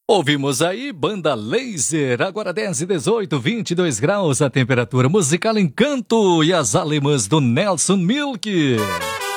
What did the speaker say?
Ouvimos aí Banda Laser, agora 10 e 18, 22 graus a temperatura musical Encanto e as alemãs do Nelson Milk.